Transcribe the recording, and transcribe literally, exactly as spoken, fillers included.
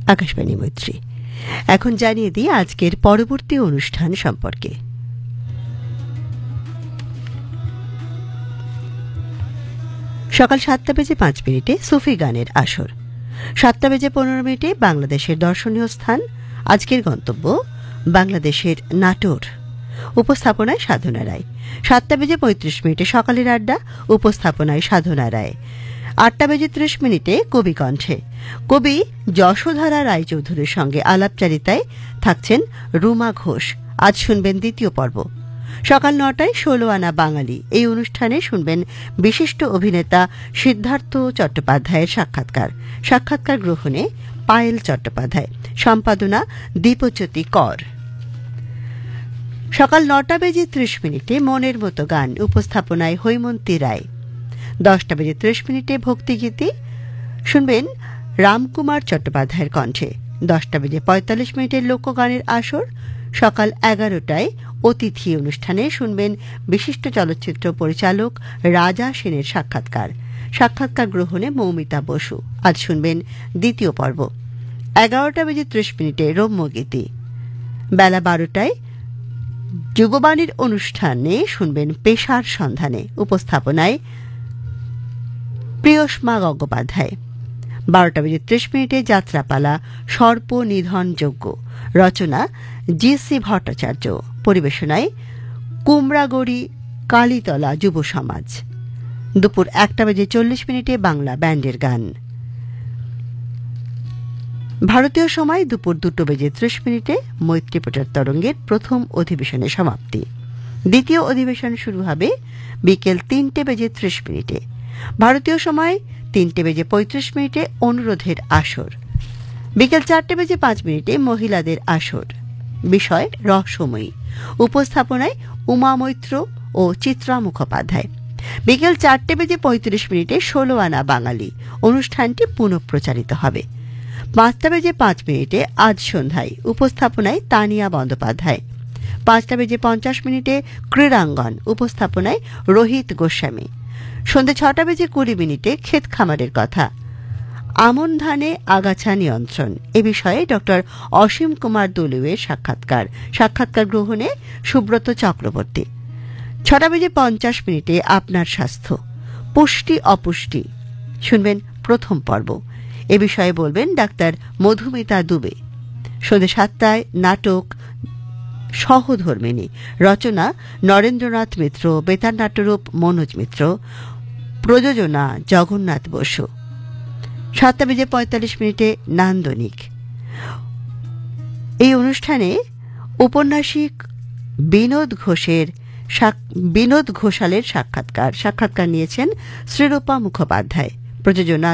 আকাশবাণী মৈত্রী। এখন জানিয়ে দিই আজকের পরবর্তী অনুষ্ঠান সম্পর্কে। সকাল সাতটা বেজে পাঁচ মিনিটে সুফি গানের আসর। সাতটা বেজে পনেরো মিনিটে বাংলাদেশের দর্শনীয় স্থান, আজকের গন্তব্য বাংলাদেশের নাটোর। উপস্থাপনায় সাধনা রায়। সাতটা বেজে পঁয়ত্রিশ মিনিটে সকালের আড্ডা, উপস্থাপনায় সাধনা রায়। আটটা বেজে ত্রিশ মিনিটে কবি কণ্ঠে কবি যশোধারা রায়চৌধুরীর সঙ্গে আলাপচারিতায় থাকছেন রুমা ঘোষ। আজ শুনবেন দ্বিতীয় পর্ব। সকাল নটায় ষোলো আনা বাঙালি, এই অনুষ্ঠানে শুনবেন বিশিষ্ট অভিনেতা সিদ্ধার্থ চট্টোপাধ্যায়ের সাক্ষাৎকার। সাক্ষাৎকার গ্রহণে পায়েল চট্টোপাধ্যায়, সম্পাদনা দীপজ্যোতি কর। সকাল নটা বেজে ত্রিশ মিনিটে মনের মতো গান, উপস্থাপনায় হৈমন্তী রায়। দশটা বেজে ত্রিশ মিনিটে ভক্তিগীতি, শুনবেন রামকুমার চট্টোপাধ্যায়ের কণ্ঠে। দশটা বেজে পঁয়তাল্লিশ মিনিটের লোকগানের আসর। সকাল এগারোটায় অতিথি অনুষ্ঠানে শুনবেন বিশিষ্ট চলচ্চিত্র পরিচালক রাজা সেনের সাক্ষাৎকার। সাক্ষাৎকার গ্রহণে মৌমিতা বসু। আজ শুনবেন দ্বিতীয় পর্ব। এগারোটা বেজে ত্রিশ মিনিটে রম্যগীতি। বেলা বারোটায় যুববাণীর অনুষ্ঠানে শুনবেন পেশার সন্ধানে, উপস্থাপনায় প্রিয়সমা গঙ্গোপাধ্যায়। বারোটা বেজে ত্রিশ মিনিটে যাত্রাপালা সর্প নিধন যজ্ঞ, রচনা জি সি ভট্টাচার্য, পরিবেশনায় কুমড়াগড়ি কালীতলা যুব সমাজ। দুপুর একটা বেজে চল্লিশ মিনিটে বাংলা ব্যান্ডের গান। ভারতীয় সময় দুপুর দুটো বেজে ত্রিশ মিনিটে মৈত্রী প্রচার তরঙ্গের প্রথম অধিবেশনের সমাপ্তি। দ্বিতীয় অধিবেশন শুরু হবে বিকেল তিনটে বেজে ত্রিশ মিনিটে। ভারতীয় সময় তিনটে বেজে পঁয়ত্রিশ মিনিটে অনুরোধের আসর। বিকেল চারটে বেজে পাঁচ মিনিটে মহিলাদের আসর। বিষয় রহস্যময়ী, উপস্থাপনায় উমা মৈত্র ও চিত্রা মুখোপাধ্যায়। বিকেল চারটে বেজে পঁয়ত্রিশ মিনিটে ষোলো আনা বাঙালি, অনুষ্ঠানটি পুনঃপ্রচারিত হবে। পাঁচটা বেজে পাঁচ মিনিটে আজ সন্ধ্যায়, উপস্থাপনায় তানিয়া বন্দ্যোপাধ্যায়। পাঁচটা বেজে পঞ্চাশ মিনিটে ক্রীড়াঙ্গন, উপস্থাপনায় রোহিত গোস্বামী। সন্ধ্যে ছটা বেজে কুড়ি মিনিটে ক্ষেত খামারের কথা, আমন ধানে আগাছা নিয়ন্ত্রণ, এ বিষয়ে ডক্টর অসীম কুমার দলুয়ের সাক্ষাৎকার। সাক্ষাৎকার গ্রহণে সুব্রত চক্রবর্তী। ছটা বেজে পঞ্চাশ মিনিটে আপনার স্বাস্থ্য, পুষ্টি অপুষ্টি, শুনবেন প্রথম পর্ব। এ বিষয়ে বলবেন ডাক্তার মধুমিতা দুবে। সন্ধ্যে সাতটায় নাটক সহধর্মিনী, রচনা নরেন্দ্রনাথ মিত্র, বেতার নাট্যরূপ মনোজ মিত্র, প্রযোজনা জগন্নাথ বসু। সাতটা বেজে পঁয়তাল্লিশ মিনিটে নান্দনিক, এই অনুষ্ঠানে উপন্যাসিক বিনোদ ঘোষের বিনোদ ঘোষালের সাক্ষাৎকার। সাক্ষাৎকার নিয়েছেন শ্রীরূপা মুখোপাধ্যায়। প্রযোজনা